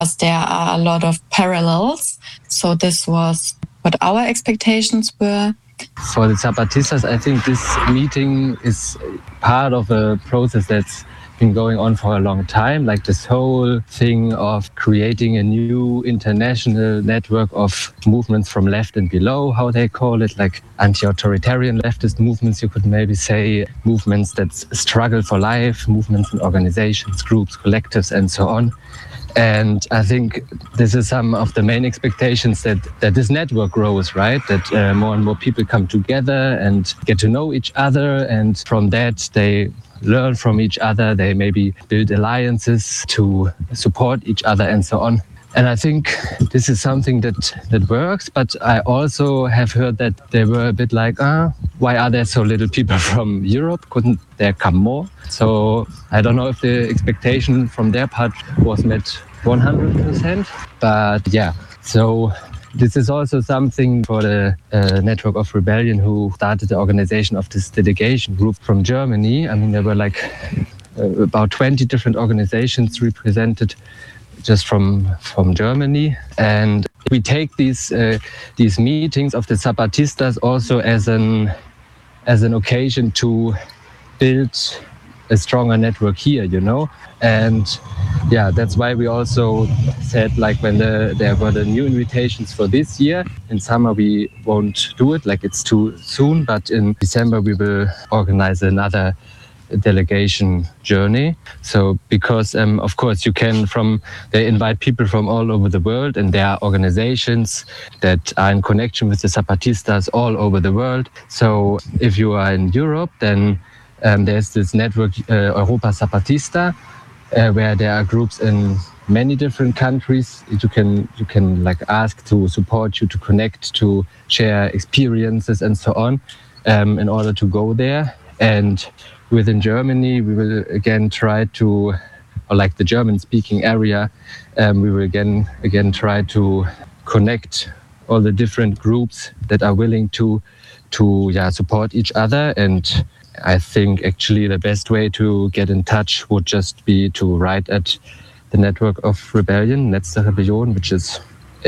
there are a lot of parallels. So this was what our expectations were. For the Zapatistas, I think this meeting is part of a process that's been going on for a long time, like this whole thing of creating a new international network of movements from left and below, how they call it, like anti-authoritarian leftist movements, you could maybe say, movements that struggle for life, movements and organizations, groups, collectives, and so on. And I think this is some of the main expectations that this network grows, right? That more and more people come together and get to know each other. And from that, they learn from each other. They maybe build alliances to support each other and so on. And I think this is something that works. But I also have heard that they were a bit like, why are there so little people from Europe? Couldn't there come more? So I don't know if the expectation from their part was met 100%. But yeah, so this is also something for the Network of Rebellion, who started the organization of this delegation group from Germany. I mean, there were like about 20 different organizations represented just from Germany. And we take these meetings of the Zapatistas also as an occasion to build a stronger network here, you know. And yeah, that's why we also said, like, when there were the new invitations for this year, in summer we won't do it, like it's too soon, but in December we will organize another delegation journey. So because of course they invite people from all over the world, and there are organizations that are in connection with the Zapatistas all over the world. So if you are in Europe, then there's this network Europa Zapatista, where there are groups in many different countries. You can like ask to support you, to connect, to share experiences and so on, in order to go there. And within Germany, we will again try to, or like the German-speaking area, we will again try to connect all the different groups that are willing to support each other. And I think actually the best way to get in touch would just be to write at the Network of Rebellion, Netz der Rebellion, which is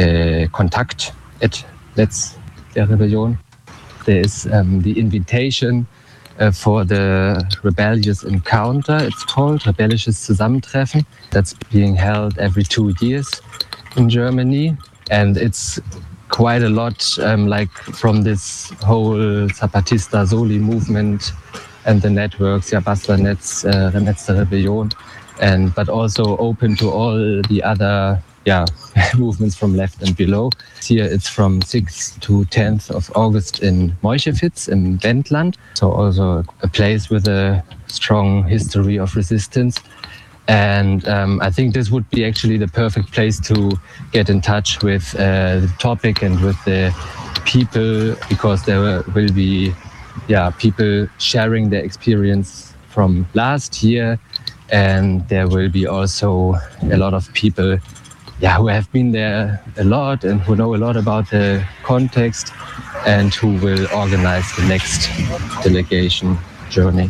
kontakt@Netz der Rebellion. There is the invitation for the Rebellious Encounter, it's called, Rebellisches Zusammentreffen. That's being held every 2 years in Germany. And it's quite a lot like from this whole Zapatista Soli movement and the networks, Basta Netz der Rebellion, but also open to all the other movements from left and below. Here it's from 6th to 10th of August in Meuchewitz in Wendland. So also a place with a strong history of resistance. And I think this would be actually the perfect place to get in touch with the topic and with the people, because there will be people sharing their experience from last year. And there will be also a lot of people who have been there a lot and who know a lot about the context and who will organize the next delegation journey.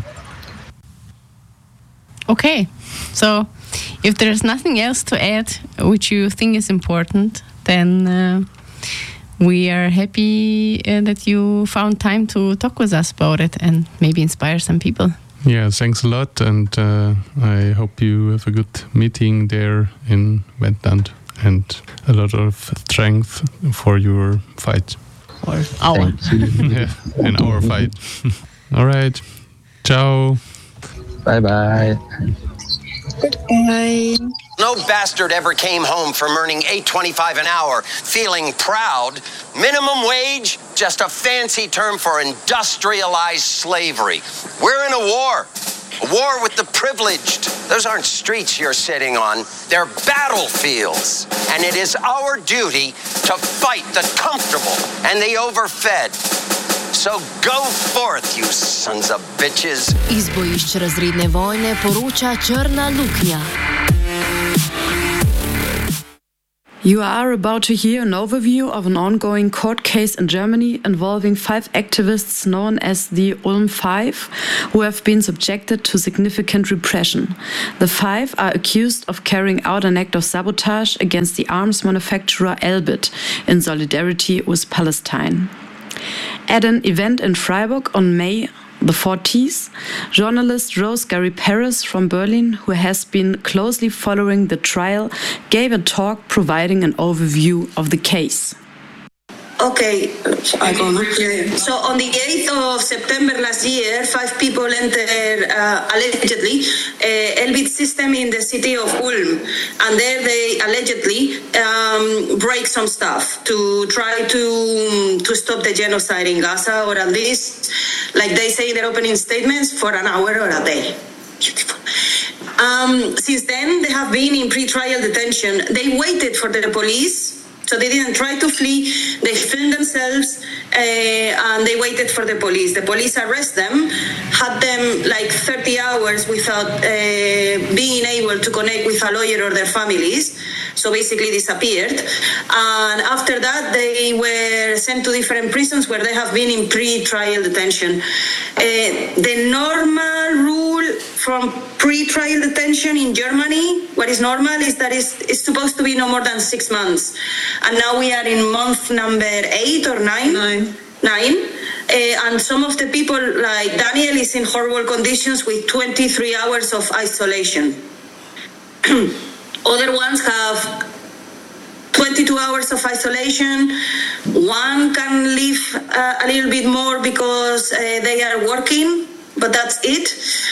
Okay, so if there's nothing else to add which you think is important, then we are happy that you found time to talk with us about it and maybe inspire some people. Yeah, thanks a lot, and I hope you have a good meeting there in Wendland and a lot of strength for your fight. Or our. In our fight. All right. Ciao. Bye-bye. Goodbye. No bastard ever came home from earning $8.25 an hour feeling proud. Minimum wage, just a fancy term for industrialized slavery. We're in a war with the privileged. Those aren't streets you're sitting on, they're battlefields. And it is our duty to fight the comfortable and the overfed. So go forth, you sons of bitches. Iz bojišč razredne vojne poroča Črna luknja. You are about to hear an overview of an ongoing court case in Germany involving 5 activists known as the Ulm Five, who have been subjected to significant repression. The 5 are accused of carrying out an act of sabotage against the arms manufacturer Elbit in solidarity with Palestine. At an event in Freiburg on May the 14th, journalist Rose Gary Perez from Berlin, who has been closely following the trial, gave a talk providing an overview of the case. Okay, so on the 8th of September last year, 5 people entered allegedly Elbit system in the city of Ulm, and there they allegedly break some stuff to try to stop the genocide in Gaza, or at least, like they say in their opening statements, for an hour or a day. Beautiful. Since then, they have been in pre-trial detention. They waited for the police. So they didn't try to flee, they filmed themselves, and they waited for the police. The police arrest them, had them like 30 hours without being able to connect with a lawyer or their families, so basically disappeared. And after that, they were sent to different prisons where they have been in pre-trial detention. The normal rule from pre-trial detention in Germany, what is normal is that it's supposed to be no more than 6 months. And now we are in month number 8 or 9. Nine. And some of the people, like Daniel, is in horrible conditions with 23 hours of isolation. Other ones have 22 hours of isolation. One can live a little bit more because they are working, but that's it.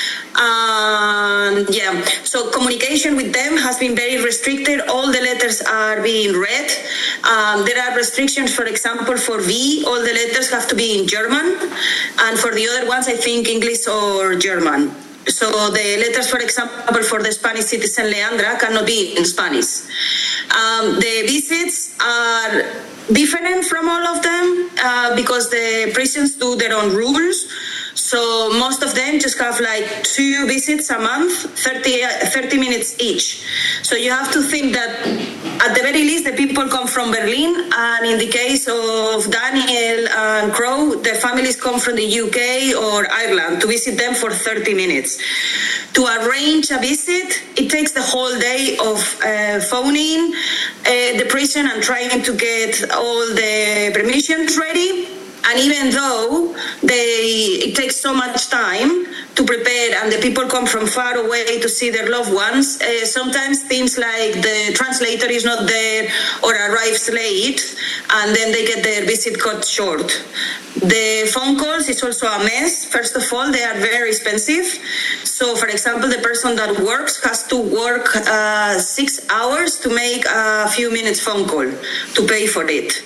So communication with them has been very restricted. All the letters are being read. There are restrictions, for example, for V, all the letters have to be in German, and for the other ones, I think English or German. So the letters, for example, for the Spanish citizen Leandra cannot be in Spanish. The visits are different from all of them because the prisons do their own rules. So most of them just have like 2 visits a month, 30 minutes each. So you have to think that at the very least the people come from Berlin, and in the case of Daniel and Crow, their families come from the UK or Ireland to visit them for 30 minutes. To arrange a visit, it takes the whole day of phoning the prison and trying to get all the permissions ready. And even though it takes so much time to prepare, and the people come from far away to see their loved ones, sometimes things like the translator is not there or arrives late, and then they get their visit cut short. The phone calls is also a mess. First of all, they are very expensive. So, for example, the person that works has to work 6 hours to make a few minutes phone call to pay for it.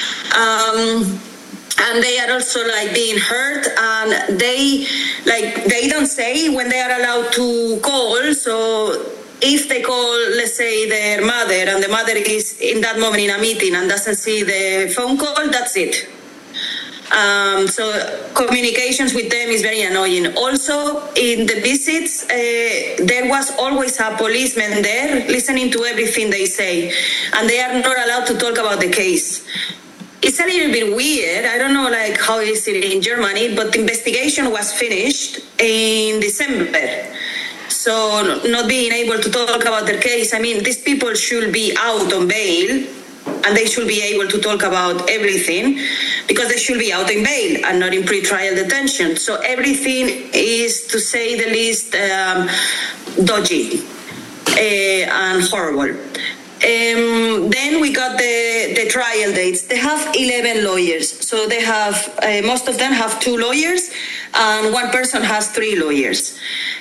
And they are also like being hurt, and they don't say when they are allowed to call. So if they call, let's say, their mother, and the mother is in that moment in a meeting and doesn't see the phone call, that's it. So communications with them is very annoying. Also, in the visits, there was always a policeman there listening to everything they say, and they are not allowed to talk about the case. It's a little bit weird. I don't know how is it in Germany, but the investigation was finished in December. So not being able to talk about their case, I mean, these people should be out on bail, and they should be able to talk about everything because they should be out in bail and not in pre-trial detention. So everything is, to say the least, dodgy and horrible. Then we got the trial dates. They have 11 lawyers. So they have, most of them have 2 lawyers, and one person has 3 lawyers.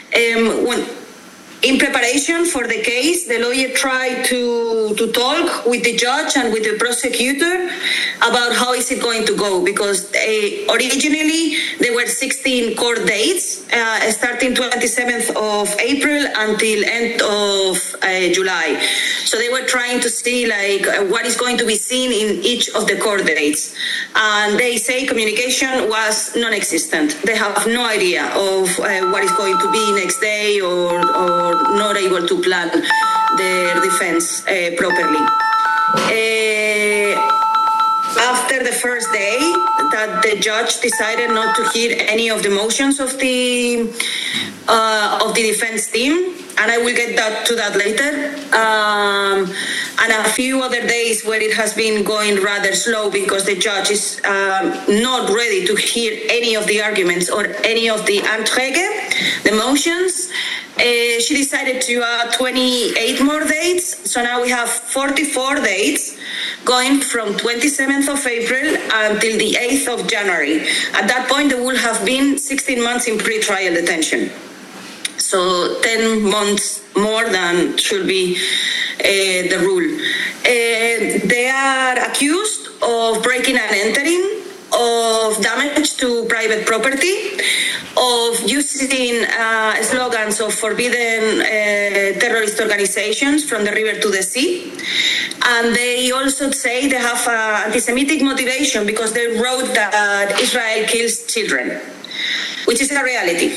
In preparation for the case, the lawyer tried to talk with the judge and with the prosecutor about how is it going to go, because originally there were 16 court dates, starting 27th of April until end of July. So they were trying to see what is going to be seen in each of the court dates. And they say communication was non-existent. They have no idea of what is going to be next day, or not able to plan their defense properly. After the first day, that the judge decided not to hear any of the motions of the defense team, and I will get to that later. And a few other days where it has been going rather slow because the judge is not ready to hear any of the arguments or any of the Anträge, the motions. She decided to add 28 more dates, so now we have 44 dates going from 27th of April until the 8th of January. At that point, there will have been 16 months in pre-trial detention. So 10 months more than should be the rule. They are accused of breaking and entering, of damage to private property, of using slogans of forbidden terrorist organizations from the river to the sea. And they also say they have anti-Semitic motivation because they wrote that Israel kills children, which is a reality.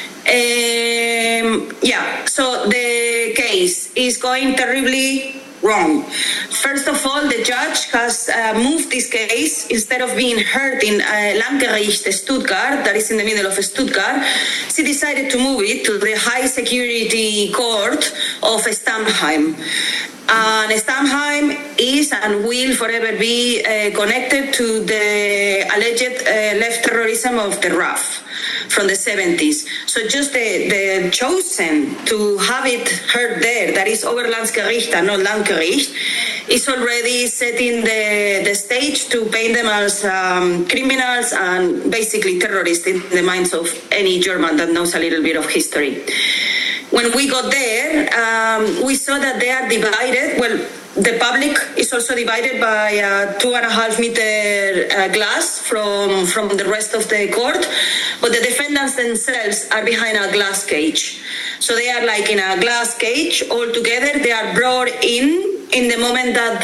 So the case is going terribly wrong. First of all, the judge has moved this case. Instead of being heard in Landgericht Stuttgart, that is in the middle of Stuttgart, she decided to move it to the high security court of Stammheim. And Stammheim is and will forever be connected to the alleged left terrorism of the RAF from the 70s. So just the chosen to have it heard there, that is Oberlandesgericht and not Landgericht, is already setting the stage to paint them as criminals and basically terrorists in the minds of any German that knows a little bit of history. When we got there, we saw that they are divided. Well, the public is also divided by a 2.5 meter glass from the rest of the court, but the defendants themselves are behind a glass cage. So they are like in a glass cage all together. They are brought in the moment that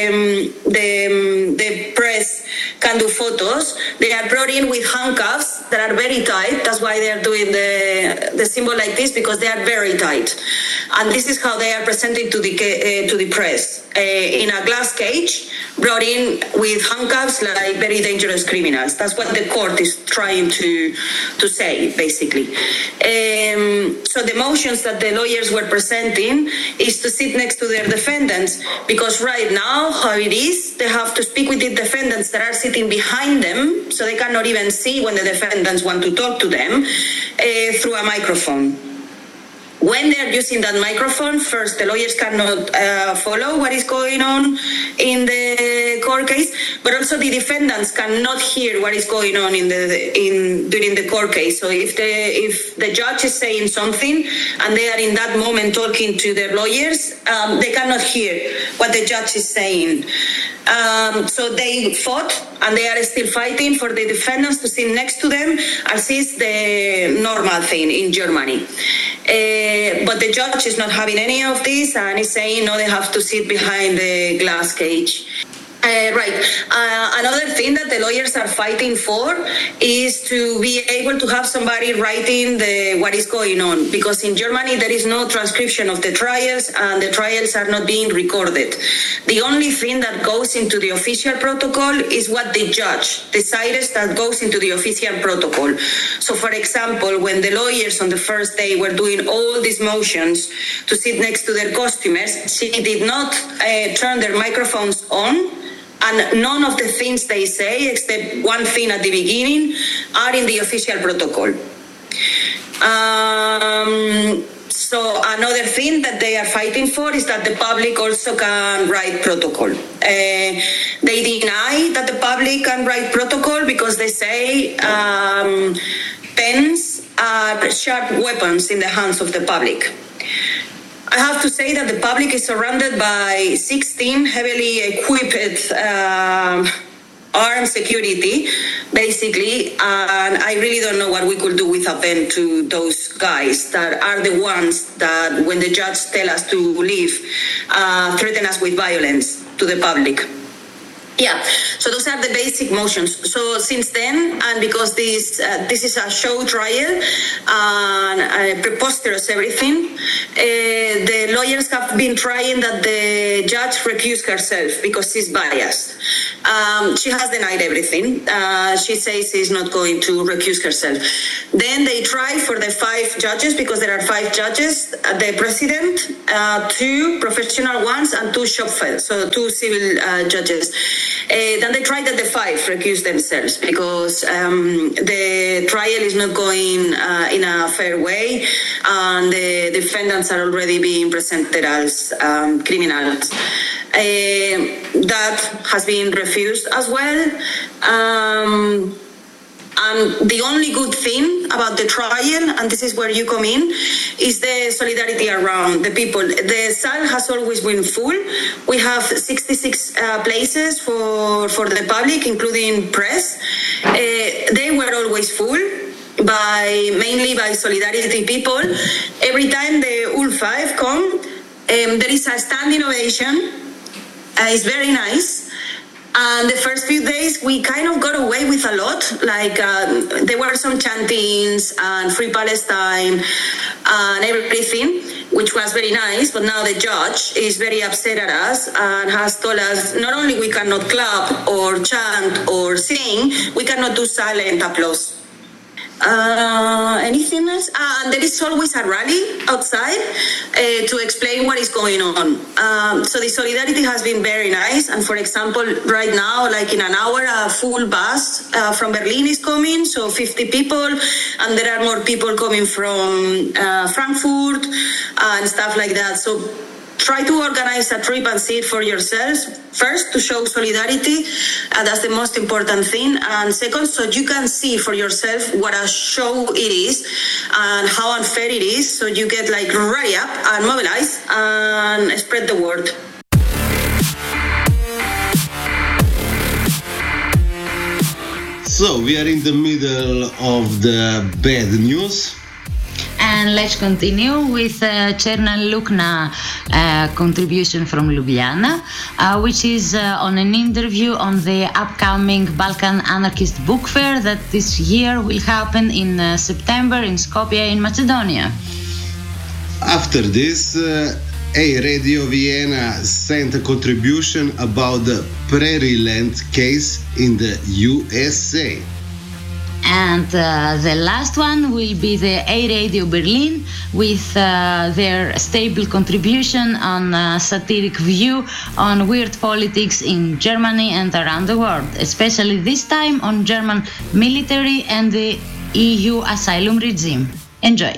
the press can do photos. They are brought in with handcuffs that are very tight. That's why they are doing the symbol like this, because they are very tight. And this is how they are presented to the press. In a glass cage, brought in with handcuffs like very dangerous criminals. That's what the court is trying to say, basically. So the motions that the lawyers were presenting is to sit next to their defendants, because right now, how it is, they have to speak with the defendants that are sitting behind them, so they cannot even see when the defendants want to talk to them, through a microphone. When they're using that microphone, first, the lawyers cannot follow what is going on in the court case, but also the defendants cannot hear what is going on during the court case. So if the judge is saying something and they are in that moment talking to their lawyers, they cannot hear what the judge is saying. So they fought, and they are still fighting for the defendants to sit next to them, as is the normal thing in Germany. But the judge is not having any of this and is saying, no, they have to sit behind the glass cage. Another thing that the lawyers are fighting for is to be able to have somebody writing what is going on, because in Germany there is no transcription of the trials and the trials are not being recorded. The only thing that goes into the official protocol is what the judge decides that goes into the official protocol. So, for example, when the lawyers on the first day were doing all these motions to sit next to their customers, she did not turn their microphones on. And none of the things they say, except one thing at the beginning, are in the official protocol. So another thing that they are fighting for is that the public also can write protocol. They deny that the public can write protocol because they say pens are sharp weapons in the hands of the public. I have to say that the public is surrounded by 16 heavily equipped armed security, basically, and I really don't know what we could do with a pen to those guys that are the ones that, when the judge tells us to leave, threaten us with violence to the public. Yeah, so those are the basic motions. So since then, and because this is a show trial and preposterous everything, the lawyers have been trying that the judge recuse herself because she's biased. She has denied everything. She says she's not going to recuse herself. Then they try for the 5 judges, because there are 5 judges, the president, 2 professional ones, and 2 shop fellows, so 2 civil judges. Then they tried that the 5 recuse themselves because the trial is not going in a fair way, and the defendants are already being presented as criminals. That has been refused as well. And the only good thing about the trial, and this is where you come in, is the solidarity around the people. The SAL has always been full. We have 66 places for the public, including press. They were always full, mainly by solidarity people. Every time the UL5 come, there is a standing ovation. It's very nice. And the first few days, we kind of got away with a lot. Like, there were some chantings and Free Palestine and everything, which was very nice. But now the judge is very upset at us and has told us not only we cannot clap or chant or sing, we cannot do silent applause. Anything else? And there is always a rally outside to explain what is going on. So the solidarity has been very nice. And for example, right now, like in an hour, a full bus from Berlin is coming, so 50 people. And there are more people coming from Frankfurt and stuff like that. So try to organize a trip and see it for yourselves. First, to show solidarity, that's the most important thing. And second, so you can see for yourself what a show it is and how unfair it is. So you get like ready up and mobilize and spread the word. So we are in the middle of the bad news. And let's continue with Cherna Lukna contribution from Ljubljana, which is on an interview on the upcoming Balkan Anarchist Book Fair that this year will happen in September in Skopje in Macedonia. After this, A Radio Vienna sent a contribution about the Prairie Land case in the USA. And the last one will be the A Radio Berlin with their stable contribution on a satiric view on weird politics in Germany and around the world, especially this time on German military and the EU asylum regime. Enjoy.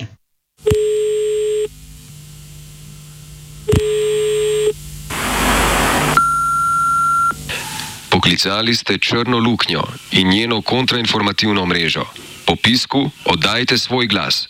Poklicali ste Črno luknjo in njeno kontrainformativno mrežo. Po pisku oddajte svoj glas.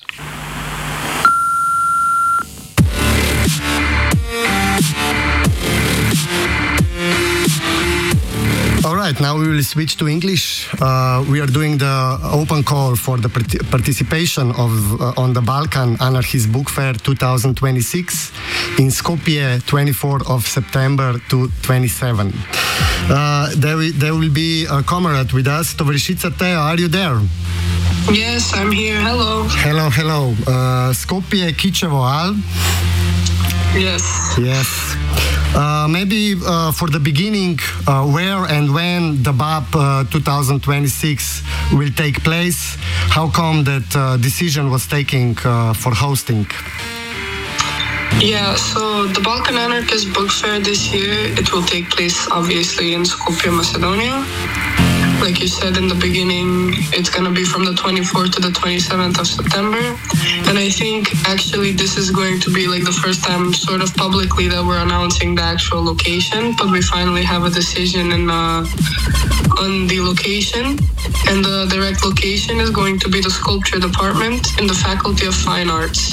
All right, now we will switch to English. We are doing the open call for the participation on the Balkan Anarchist Book Fair 2026 in Skopje, 24th of September to 27. There will be a comrade with us. Tovarišica Teja, are you there? Yes, I'm here. Hello. Hello. Skopje, Kičevo, Al? Yes. Yes. Maybe for the beginning, where and when the BAP 2026 will take place? How come that decision was taken for hosting? Yeah, so the Balkan Anarchist Book Fair this year, it will take place obviously in Skopje, Macedonia. Like you said in the beginning, it's going to be from the 24th to the 27th of September. And I think actually this is going to be like the first time sort of publicly that we're announcing the actual location, but we finally have a decision on the location. And the direct location is going to be the sculpture department in the Faculty of Fine Arts.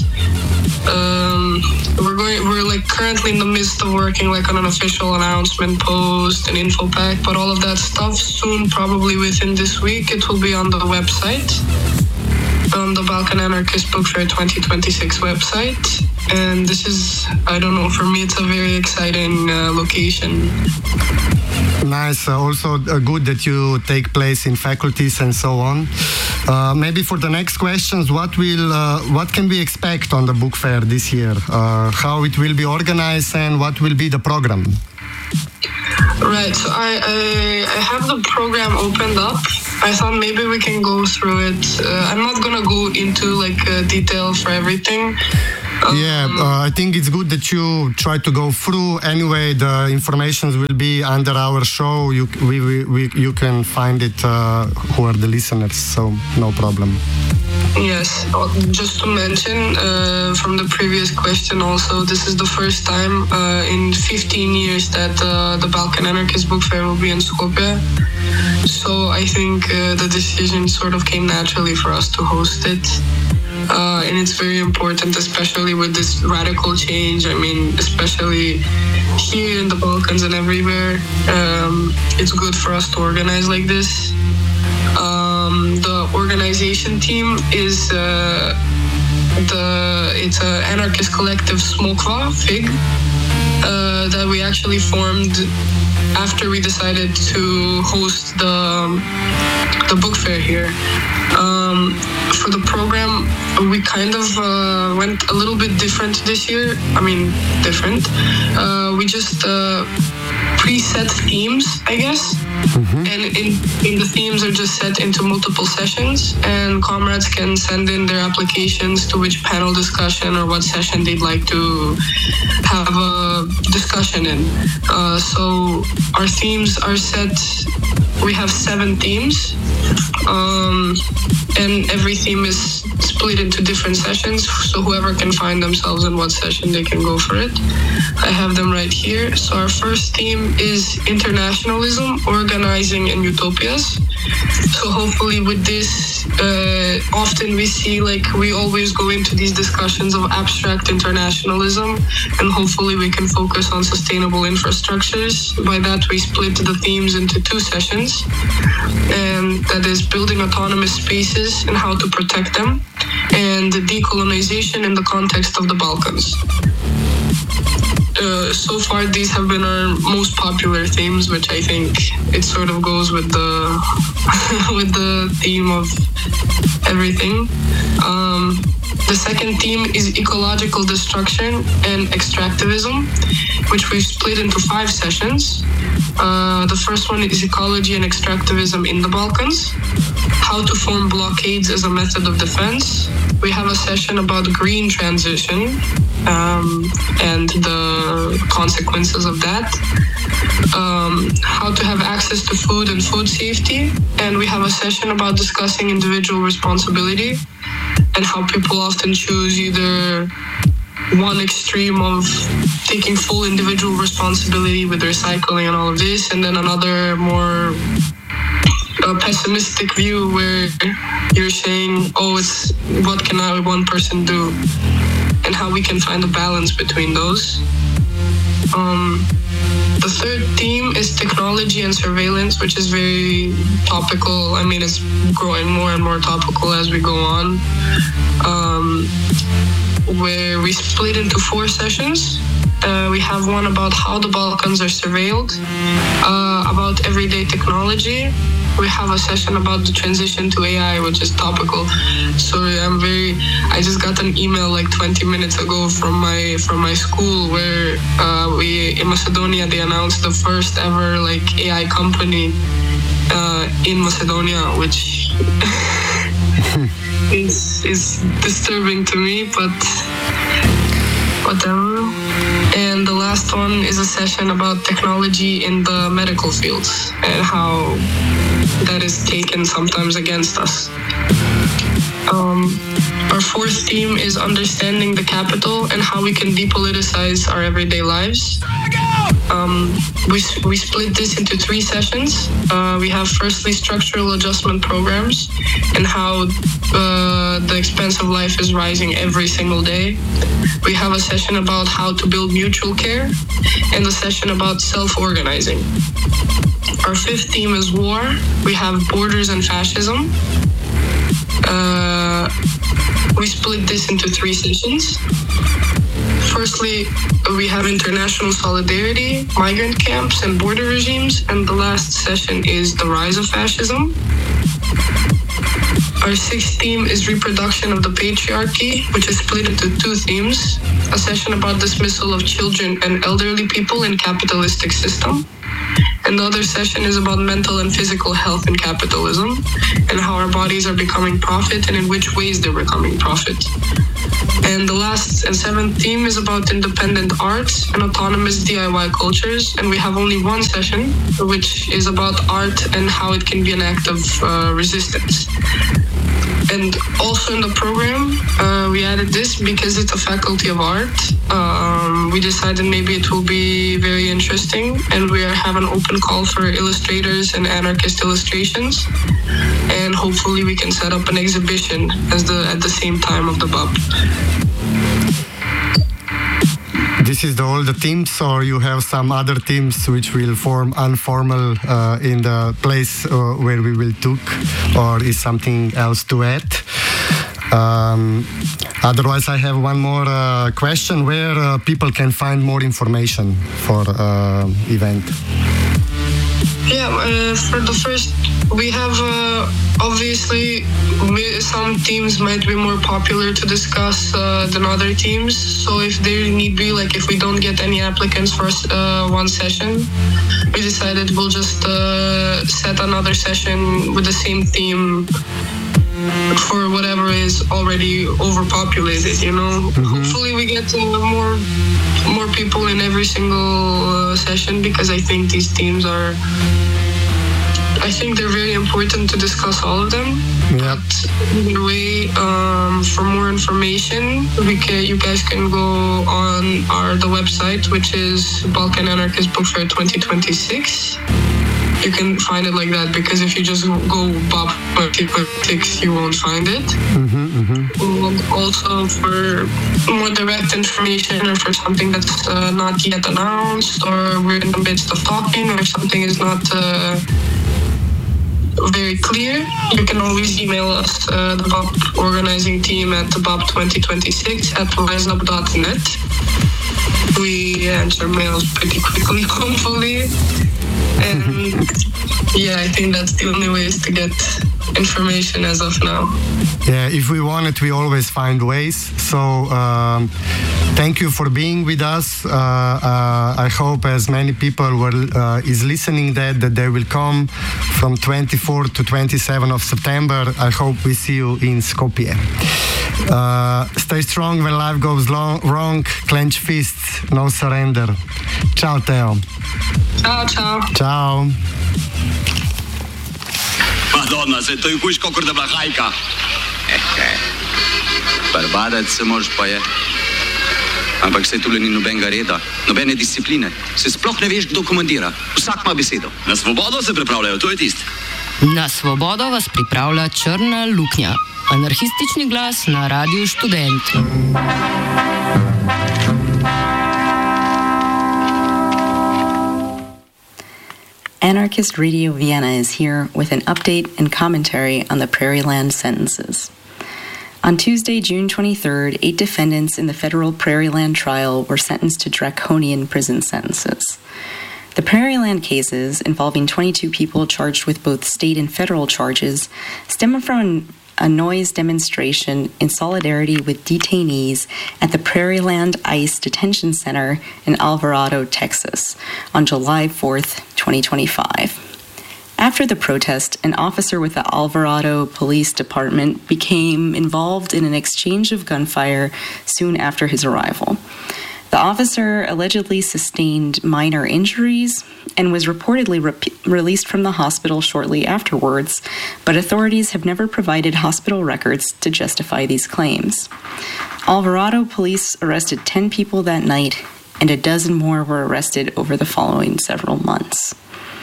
We're like currently in the midst of working like on an official announcement post, an info pack, but all of that stuff soon, probably within this week, it will be on the website. on the Balkan Anarchist Book Fair 2026 website. And this is, I don't know, for me it's a very exciting location. Nice. Also good that you take place in faculties and so on. Maybe for the next questions, what can we expect on the book fair this year? How it will be organized and what will be the program? Right, so I have the program opened up. I thought maybe we can go through it. I'm not gonna go into like detail for everything. I think it's good that you try to go through. Anyway, the information will be under our show. You can find it who are the listeners, so no problem. Yes, just to mention from the previous question also, this is the first time in 15 years that the Balkan Anarchist Book Fair will be in Skopje. So I think the decision sort of came naturally for us to host it. And it's very important, especially with this radical change. I mean, especially here in the Balkans and everywhere, it's good for us to organize like this. The organization team is it's an anarchist collective Smokva, FIG, that we actually formed after we decided to host the book fair here. For the program, we kind of went a little bit different this year. I mean, different. We just preset themes, I guess. Mm-hmm. And in the themes are just set into multiple sessions, and comrades can send in their applications to which panel discussion or what session they'd like to have a discussion in. So our themes are set. We have 7 themes, and every theme is split into different sessions, so whoever can find themselves in what session, they can go for it. I have them right here. So our first theme is internationalism, organizing, and utopias. So hopefully with this, often we see, like, we always go into these discussions of abstract internationalism, and hopefully we can focus on sustainable infrastructures. By that, we split the themes into 2 sessions, and that is building autonomous spaces and how to protect them, and decolonization in the context of the Balkans. So far, these have been our most popular themes, which I think it sort of goes with the with the theme of everything. The second theme is ecological destruction and extractivism, which we've split into 5 sessions. The first one is ecology and extractivism in the Balkans, how to form blockades as a method of defense. We have a session about green transition and the consequences of that, how to have access to food and food safety, and we have a session about discussing individual responsibility and how people often choose either one extreme of taking full individual responsibility with recycling and all of this, and then another more pessimistic view where you're saying, oh, it's what can one person do, and how we can find a balance between those. The third theme is technology and surveillance, which is very topical. I mean, it's growing more and more topical as we go on, where we split into 4 sessions. We have one about how the Balkans are surveilled, about everyday technology. We have a session about the transition to AI, which is topical. Sorry, I just got an email like 20 minutes ago from my school where in Macedonia they announced the first ever like AI company in Macedonia, which is disturbing to me, but whatever. And the last one is a session about technology in the medical fields and how that is taken sometimes against us. Our fourth theme is understanding the capital and how we can depoliticize our everyday lives. We split this into 3 sessions. We have firstly structural adjustment programs and how the expense of life is rising every single day. We have a session about how to build mutual care and a session about self-organizing. Our 5th theme is war. We have borders and fascism. we split this into 3 sessions. Firstly, we have international solidarity, migrant camps, and border regimes. And the last session is the rise of fascism. Our 6th theme is reproduction of the patriarchy, which is split into 2 themes. A session about dismissal of children and elderly people in capitalistic system. And the other session is about mental and physical health in capitalism and how our bodies are becoming profit and in which ways they're becoming profit. And the last and 7th theme is about independent arts and autonomous DIY cultures. And we have only 1 session, which is about art and how it can be an act of resistance. And also in the program, we added this because it's a faculty of art. We decided maybe it will be very interesting, and we have an open call for illustrators and anarchist illustrations. And hopefully we can set up an exhibition at the same time of the BUP. This is all the teams, or you have some other teams which will form informal in the place where we will talk, or is something else to add? Otherwise, I have one more question: where people can find more information for event? Yeah, for the first, we have obviously some teams might be more popular to discuss than other teams. So if there need be, like if we don't get any applicants for 1 session, we decided we'll just set another session with the same theme for whatever is already overpopulated, you know. Mm-hmm. Hopefully we get more people in every single session, because I think these themes are, I think they're very important to discuss all of them. Yeah. But either way, for more information, you guys can go on the website, which is Balkan Anarchist Book Fair 2026. You can find it like that, because if you just go BUP 2026, you won't find it. Mm-hmm, mm-hmm. And also for more direct information, or for something that's not yet announced, or we're in the midst of talking, or something is not very clear, you can always email us, the BUP organizing team at BUP2026@riseup.net. We answer mails pretty quickly, hopefully. And yeah, I think that's the only ways to get information as of now. Yeah, if we want it, we always find ways. So thank you for being with us. I hope as many people is listening that they will come from 24 to 27 of September. I hope we see you in Skopje. Stay strong when life goes wrong. Clench fists, no surrender. Ciao, Teo. Ciao, ciao. Ciao. Madonna, se to je hujš kakor da bila hajka. Barbadac se moraš pa je. Ampak se tule ni nobenega reda, nobene discipline. Se sploh ne veš, kdo komandira. Vsak ima besedo. Na svobodo se pripravljajo, to je tisto. Na svobodo vas pripravlja Črna luknja. Anarhistični glas na Radiu Študent. Anarchist Radio Vienna is here with an update and commentary on the Prairieland sentences. On Tuesday, June 23rd, 8 defendants in the federal Prairieland trial were sentenced to draconian prison sentences. The Prairieland cases, involving 22 people charged with both state and federal charges, stem from a noise demonstration in solidarity with detainees at the Prairieland ICE Detention Center in Alvarado, Texas, on July 4th, 2025. After the protest, an officer with the Alvarado Police Department became involved in an exchange of gunfire soon after his arrival. The officer allegedly sustained minor injuries and was reportedly released from the hospital shortly afterwards, but authorities have never provided hospital records to justify these claims. Alvarado police arrested 10 people that night, and a dozen more were arrested over the following several months.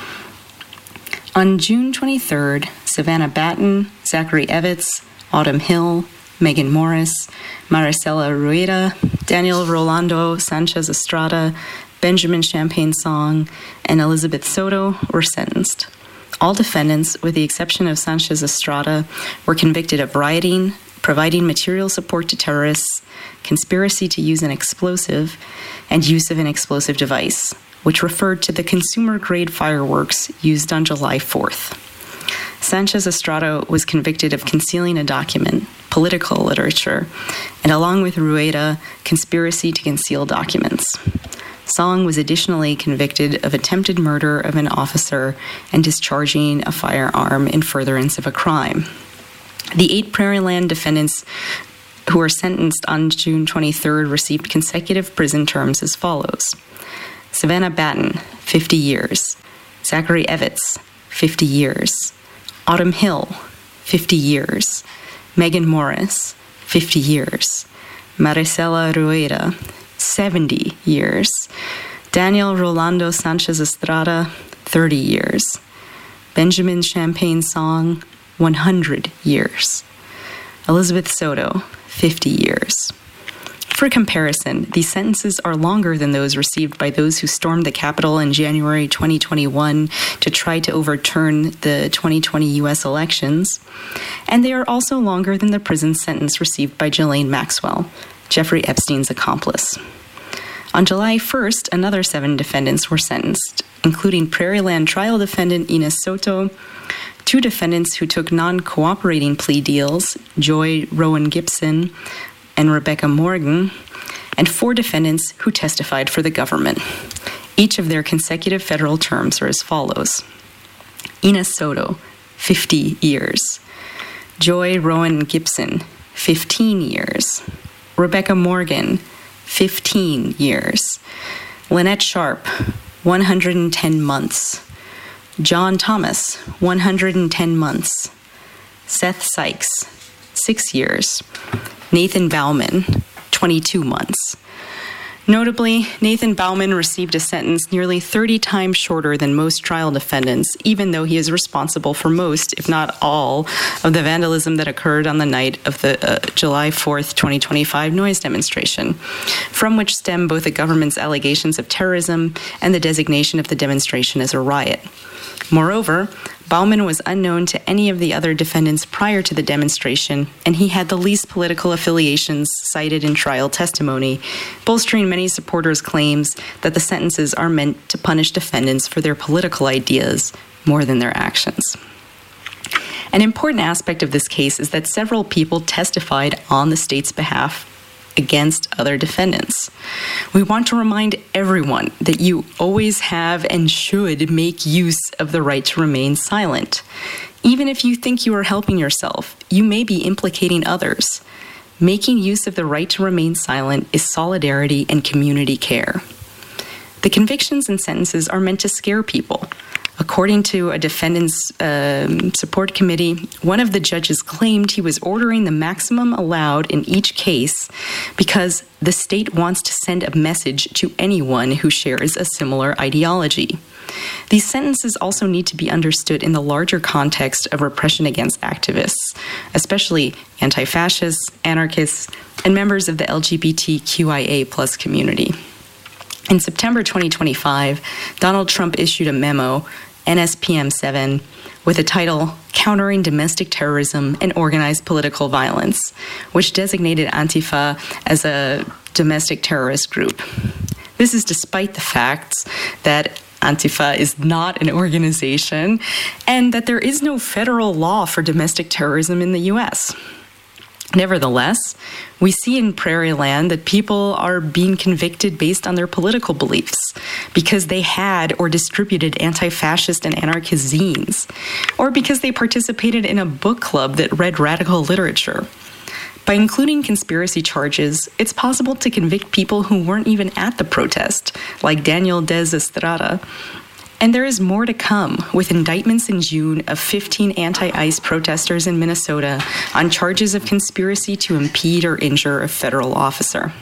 On June 23rd, Savannah Batten, Zachary Evitz, Autumn Hill, Megan Morris, Maricela Rueda, Daniel Rolando Sanchez Estrada, Benjamin Champagne Song, and Elizabeth Soto were sentenced. All defendants, with the exception of Sanchez Estrada, were convicted of rioting, providing material support to terrorists, conspiracy to use an explosive, and use of an explosive device, which referred to the consumer-grade fireworks used on July 4th. Sanchez Estrada was convicted of concealing a document, political literature, and along with Rueda, conspiracy to conceal documents. Song was additionally convicted of attempted murder of an officer and discharging a firearm in furtherance of a crime. The 8 Prairiland defendants who were sentenced on June 23rd received consecutive prison terms as follows. Savannah Batten, 50 years. Zachary Evitz, 50 years. Autumn Hill, 50 years. Megan Morris, 50 years. Maricela Rueda, 70 years. Daniel Rolando Sanchez Estrada, 30 years. Benjamin Champagne Song, 100 years. Elizabeth Soto, 50 years. For comparison, these sentences are longer than those received by those who stormed the Capitol in January 2021 to try to overturn the 2020 U.S. elections, and they are also longer than the prison sentence received by Ghislaine Maxwell, Jeffrey Epstein's accomplice. On July 1st, another 7 defendants were sentenced, including Prairiland trial defendant Ines Soto, 2 defendants who took non-cooperating plea deals, Joy Rowan Gibson and Rebecca Morgan, and 4 defendants who testified for the government. Each of their consecutive federal terms are as follows. Ines Soto, 50 years. Joy Rowan Gibson, 15 years. Rebecca Morgan, 15 years. Lynette Sharp, 110 months. John Thomas, 110 months. Seth Sykes, 6 years. Nathan Bauman, 22 months. Notably, Nathan Bauman received a sentence nearly 30 times shorter than most trial defendants, even though he is responsible for most, if not all, of the vandalism that occurred on the night of the July 4th, 2025 noise demonstration, from which stem both the government's allegations of terrorism and the designation of the demonstration as a riot. Moreover, Bauman was unknown to any of the other defendants prior to the demonstration, and he had the least political affiliations cited in trial testimony, bolstering many supporters' claims that the sentences are meant to punish defendants for their political ideas more than their actions. An important aspect of this case is that several people testified on the state's behalf against other defendants. We want to remind everyone that you always have and should make use of the right to remain silent. Even if you think you are helping yourself, you may be implicating others. Making use of the right to remain silent is solidarity and community care. The convictions and sentences are meant to scare people. According to a defendant's support committee, one of the judges claimed he was ordering the maximum allowed in each case because the state wants to send a message to anyone who shares a similar ideology. These sentences also need to be understood in the larger context of repression against activists, especially anti-fascists, anarchists, and members of the LGBTQIA+ community. In September 2025, Donald Trump issued a memo, NSPM 7, with the title Countering Domestic Terrorism and Organized Political Violence, which designated Antifa as a domestic terrorist group. This is despite the facts that Antifa is not an organization and that there is no federal law for domestic terrorism in the U.S. Nevertheless, we see in Prairiland that people are being convicted based on their political beliefs because they had or distributed anti-fascist and anarchist zines, or because they participated in a book club that read radical literature. By including conspiracy charges, it's possible to convict people who weren't even at the protest, like Daniel Dez Estrada. And there is more to come, with indictments in June of 15 anti-ICE protesters in Minnesota on charges of conspiracy to impede or injure a federal officer.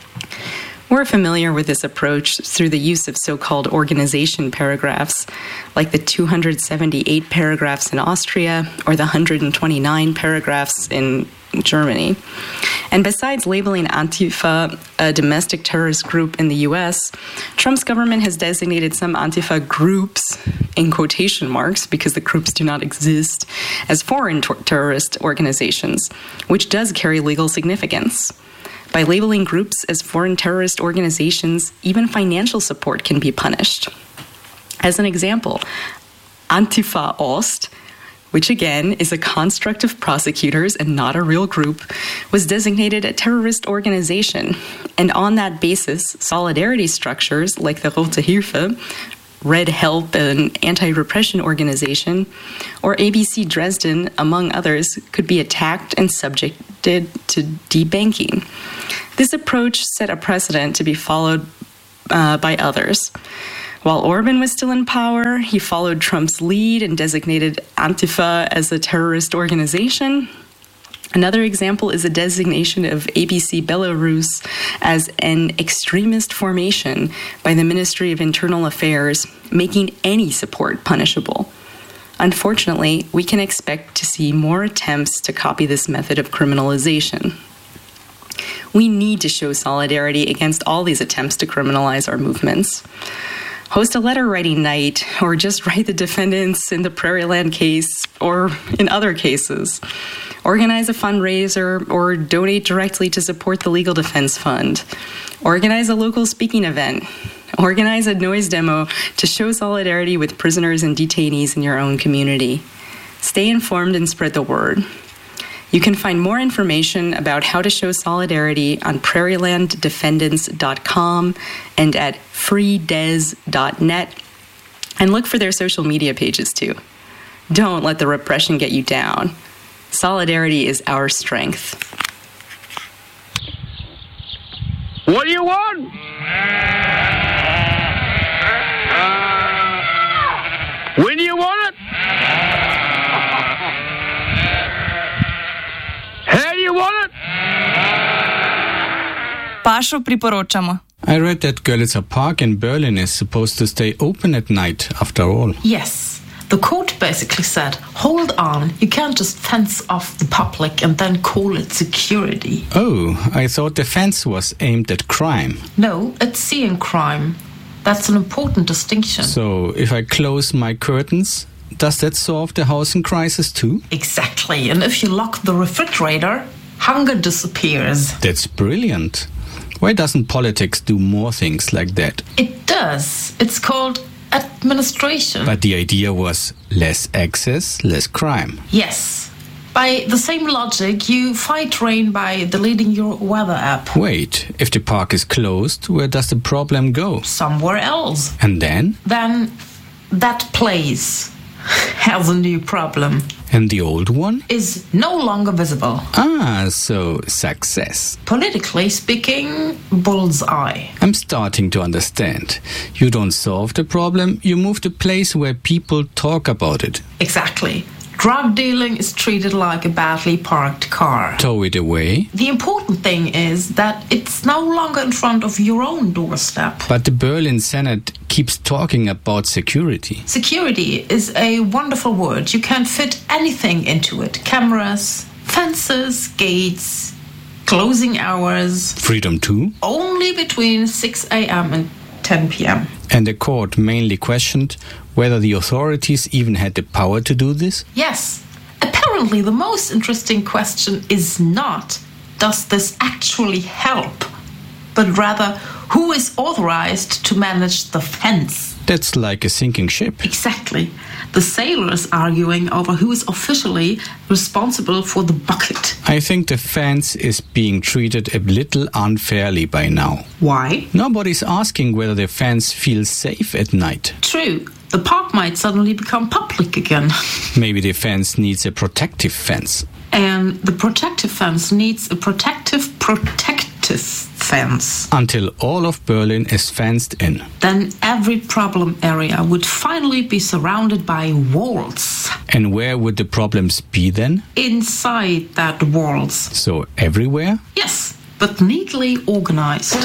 We're familiar with this approach through the use of so-called organization paragraphs, like the 278 paragraphs in Austria or the 129 paragraphs in Germany. And besides labeling Antifa a domestic terrorist group in the US, Trump's government has designated some Antifa groups, in quotation marks, because the groups do not exist, as foreign terrorist organizations, which does carry legal significance. By labeling groups as foreign terrorist organizations, even financial support can be punished. As an example, Antifa Ost, which again is a construct of prosecutors and not a real group, was designated a terrorist organization. And on that basis, solidarity structures like the Rote Hilfe, Red Help, an anti-repression organization, or ABC Dresden, among others, could be attacked and subjected to debanking. This approach set a precedent to be followed by others. While Orban was still in power, he followed Trump's lead and designated Antifa as a terrorist organization. Another example is the designation of ABC Belarus as an extremist formation by the Ministry of Internal Affairs, making any support punishable. Unfortunately, we can expect to see more attempts to copy this method of criminalization. We need to show solidarity against all these attempts to criminalize our movements. Host a letter writing night, or just write the defendants in the Prairieland case or in other cases. Organize a fundraiser or donate directly to support the Legal Defense Fund. Organize a local speaking event. Organize a noise demo to show solidarity with prisoners and detainees in your own community. Stay informed and spread the word. You can find more information about how to show solidarity on prairielanddefendants.com and at freedes.net, and look for their social media pages too. Don't let the repression get you down. Solidarity is our strength. What do you want? When do you want it? How do you want it? Pašo priporočamo. I read that Görlitzer Park in Berlin is supposed to stay open at night after all. Yes. The court basically said, hold on, you can't just fence off the public and then call it security. Oh, I thought the fence was aimed at crime. No, it's seeing crime. That's an important distinction. So, if I close my curtains, does that solve the housing crisis too? Exactly. And if you lock the refrigerator, hunger disappears. That's brilliant. Why doesn't politics do more things like that? It does. It's called administration. But the idea was less access, less crime. Yes. By the same logic, you fight rain by deleting your weather app. Wait, if the park is closed, where does the problem go? Somewhere else. And then? Then that place has a new problem. And the old one? Is no longer visible. Ah, so success. Politically speaking, bullseye. I'm starting to understand. You don't solve the problem, you move the place where people talk about it. Exactly. Drug dealing is treated like a badly parked car. Tow it away. The important thing is that it's no longer in front of your own doorstep. But the Berlin Senate keeps talking about security. Security is a wonderful word. You can fit anything into it. Cameras, fences, gates, closing hours. Freedom too? Only between 6 a.m. and 10 p.m. And the court mainly questioned whether the authorities even had the power to do this? Yes. Apparently, the most interesting question is not, does this actually help? But rather, who is authorized to manage the fence? That's like a sinking ship. Exactly. The sailors arguing over who is officially responsible for the bucket. I think the fence is being treated a little unfairly by now. Why? Nobody's asking whether the fence feels safe at night. True. The park might suddenly become public again. Maybe the fence needs a protective fence. And the protective fence needs a protective fence. Until all of Berlin is fenced in. Then every problem area would finally be surrounded by walls. And where would the problems be then? Inside that walls. So everywhere? Yes. but neatly organized.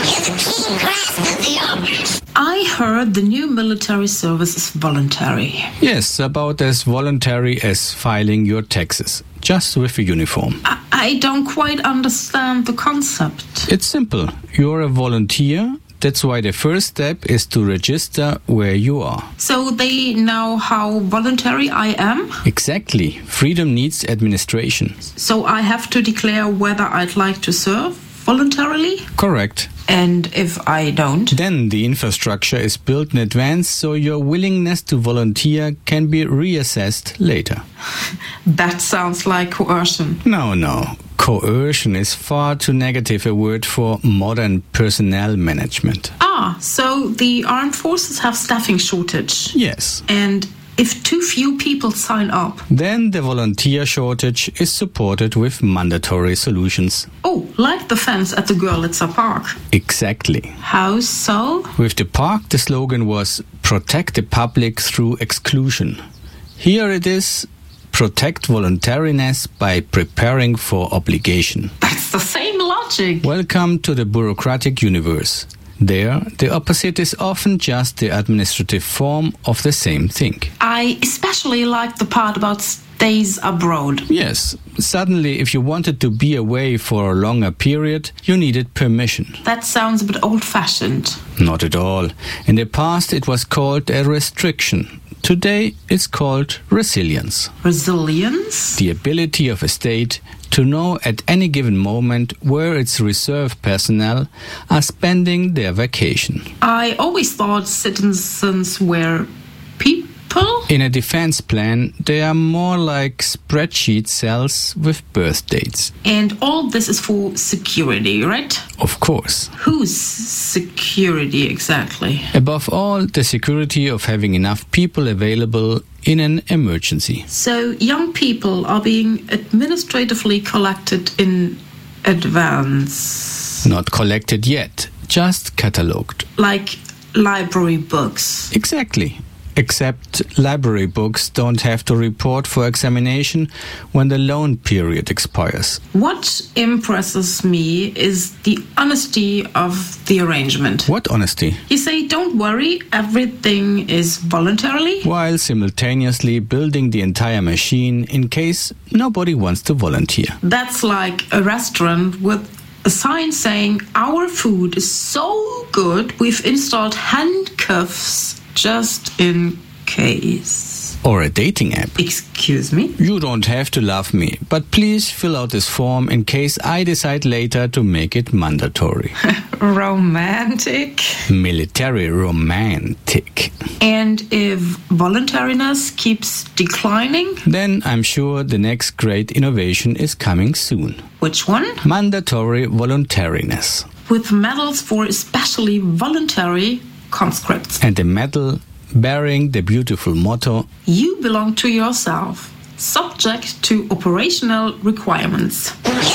I heard the new military service is voluntary. Yes, about as voluntary as filing your taxes, just with a uniform. I don't quite understand the concept. It's simple. You're a volunteer. That's why the first step is to register where you are. So they know how voluntary I am? Exactly. Freedom needs administration. So I have to declare whether I'd like to serve voluntarily? Correct. And if I don't? Then the infrastructure is built in advance, so your willingness to volunteer can be reassessed later. That sounds like coercion. No. Coercion is far too negative a word for modern personnel management. So the armed forces have staffing shortage. Yes. And if too few people sign up, then the volunteer shortage is supported with mandatory solutions. Oh, like the fence at the Görlitzer Park. Exactly. How so? With the park, the slogan was protect the public through exclusion. Here it is, protect voluntariness by preparing for obligation. That's the same logic. Welcome to the bureaucratic universe. There, the opposite is often just the administrative form of the same thing. I especially like the part about stays abroad. Yes. Suddenly, if you wanted to be away for a longer period, you needed permission. That sounds a bit old-fashioned. Not at all. In the past, it was called a restriction. Today, it's called resilience. Resilience? The ability of a state to know at any given moment where its reserve personnel are spending their vacation. I always thought citizens were people. In a defense plan, they are more like spreadsheet cells with birth dates. And all this is for security, right? Of course. Whose security exactly? Above all, the security of having enough people available in an emergency. So young people are being administratively collected in advance? Not collected yet, just catalogued. Like library books? Exactly. Except library books don't have to report for examination when the loan period expires. What impresses me is the honesty of the arrangement. What honesty? You say, don't worry, everything is voluntarily? While simultaneously building the entire machine in case nobody wants to volunteer. That's like a restaurant with a sign saying, our food is so good, we've installed handcuffs just in case. Or a dating app. Excuse me? You don't have to love me, but please fill out this form in case I decide later to make it mandatory. Romantic? Military romantic. And if voluntariness keeps declining? Then I'm sure the next great innovation is coming soon. Which one? Mandatory voluntariness. With medals for especially voluntary conscripts. And a medal bearing the beautiful motto, you belong to yourself, subject to operational requirements.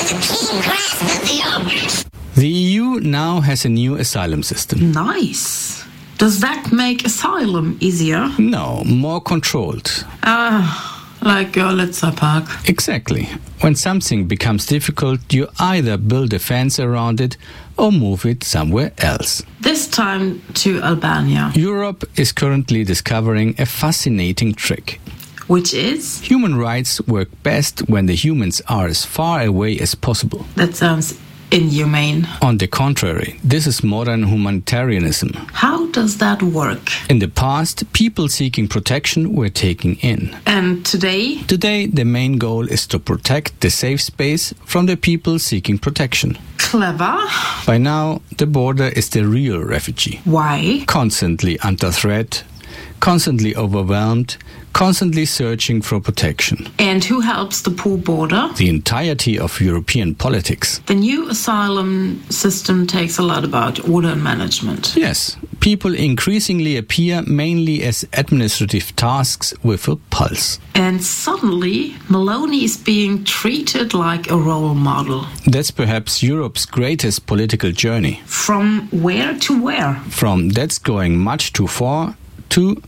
The EU now has a new asylum system. Nice. Does that make asylum easier? No, more controlled. Like Görlitzer Park. Exactly. When something becomes difficult, you either build a fence around it or move it somewhere else. This time to Albania. Europe is currently discovering a fascinating trick. Which is? Human rights work best when the humans are as far away as possible. That sounds inhumane. On the contrary, this is modern humanitarianism. How does that work? In the past, people seeking protection were taken in. And today? Today, the main goal is to protect the safe space from the people seeking protection. Clever. By now, the border is the real refugee. Why? Constantly under threat, constantly overwhelmed, constantly searching for protection. And who helps the poor border? The entirety of European politics. The new asylum system takes a lot about order and management. Yes, people increasingly appear mainly as administrative tasks with a pulse. And suddenly, Meloni is being treated like a role model. That's perhaps Europe's greatest political journey. From where to where? From that's going much too far to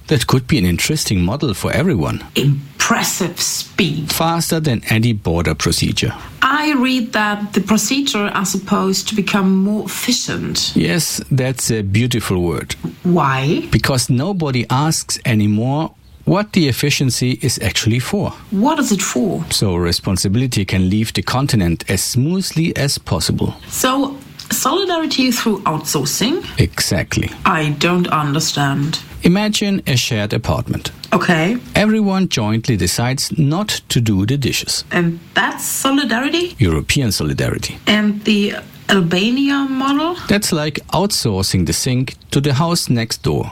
That could be an interesting model for everyone. Impressive speed. Faster than any border procedure. I read that the procedure are supposed to become more efficient. Yes, that's a beautiful word. Why? Because nobody asks anymore what the efficiency is actually for. What is it for? So responsibility can leave the continent as smoothly as possible. So, solidarity through outsourcing? Exactly. I don't understand. Imagine a shared apartment. Okay. Everyone jointly decides not to do the dishes. And that's solidarity? European solidarity. And the Albania model? That's like outsourcing the sink to the house next door.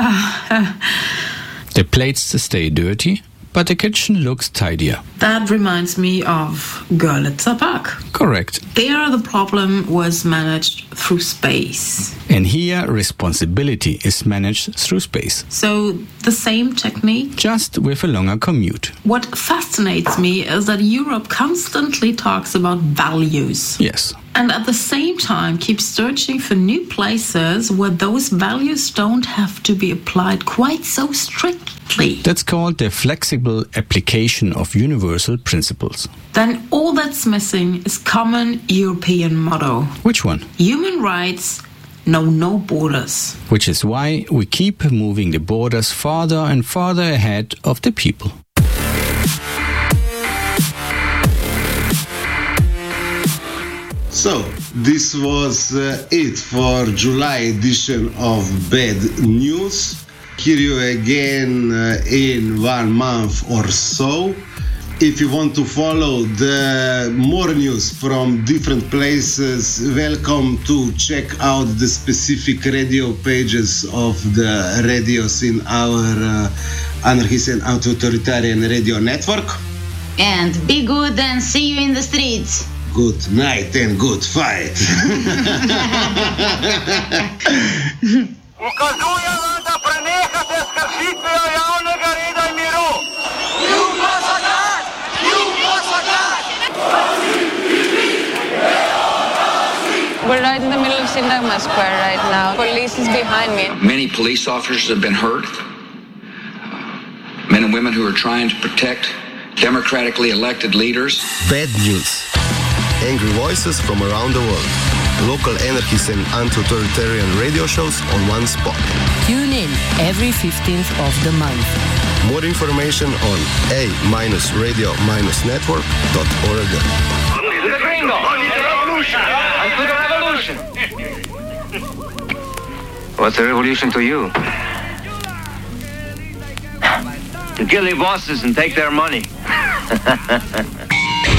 The plates stay dirty, but the kitchen looks tidier. That reminds me of Görlitzer Park. Correct. There the problem was managed through space. And here responsibility is managed through space. So the same technique? Just with a longer commute. What fascinates me is that Europe constantly talks about values. Yes. And at the same time keeps searching for new places where those values don't have to be applied quite so strictly. That's called the flexible application of universal principles. Then all that's missing is common European motto. Which one? Human rights, no borders. Which is why we keep moving the borders farther and farther ahead of the people. So, this was it for July edition of Bad News. Hear you again in 1 month or so. If you want to follow the more news from different places, welcome to check out the specific radio pages of the radios in our anarchist and authoritarian radio network. And be good and see you in the streets. Good night and good fight. Ukazujem vam da prenehate s kršitvijo javnega reda in miru. We're right in the middle of Syntagma Square right now. Police is behind me. Many police officers have been hurt. Men and women who are trying to protect democratically elected leaders. Bad news. Angry voices from around the world. Local anarchist and anti-authoritarian radio shows on one spot. Tune in every 15th of the month. More information on a-radio-network.org. To the gringo! And to the revolution! What's a revolution to you? To kill the bosses and take their money.